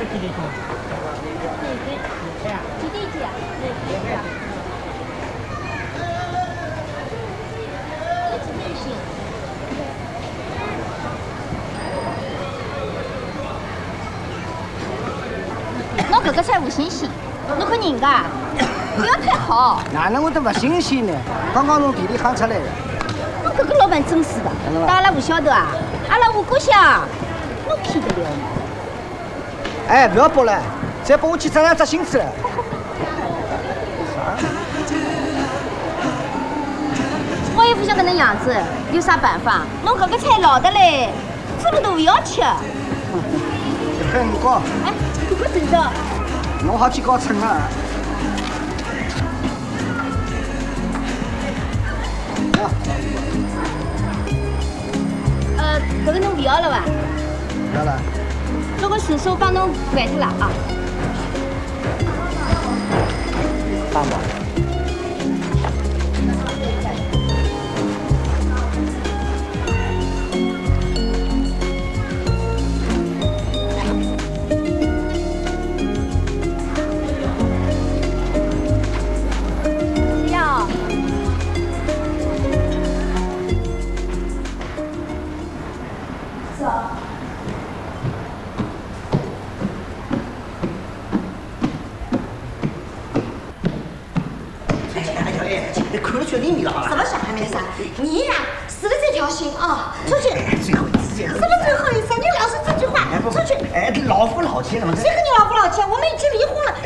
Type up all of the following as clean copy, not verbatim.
几点钟？ 几点几啊？侬搿个菜不新鲜，侬看人家不要太好。 哪能会得不新鲜呢？刚刚从地里喊出来的。 侬搿个老板真是的，但阿拉不晓得啊，阿拉五谷乡，侬骗得了吗？ 哎，不要剥了，再剥下去长两只心子了。 我也不像搿能样子，有啥办法？侬搿个菜老的嘞，这么多不要吃。 一块5角。 哎，搿个对的。 侬好几高称啊！ 搿个侬不要了伐？ 不要了。 这个顺手帮侬换脱了啊。 大宝。 什么小孩没啥？你呀，死了这条心啊！出去！ 最后一次。 什么最后一次？你老是这句话，出去！ 哎，老夫老妻了嘛？ 谁和你老夫老妻？我们已经离婚了。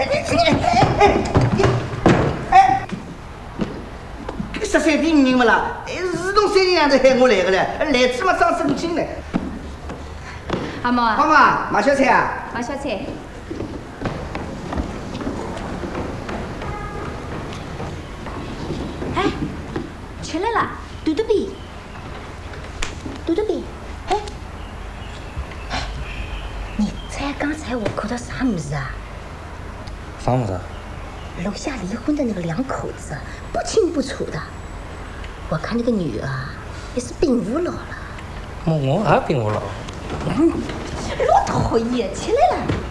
13点人么啦？自动3两头喊我来个嘞，来次嘛装正经嘞。 阿毛啊。 妈妈，买小菜啊？ 买小菜。哎，吃来了，嘟嘟比，嘟嘟比，哎，你猜刚才我看到啥么子啊？ 啥么子？ 楼下离婚的那个2口子，不清不楚的。我看那个女儿也是病无老了。 我还病无老。 老讨厌，起来了。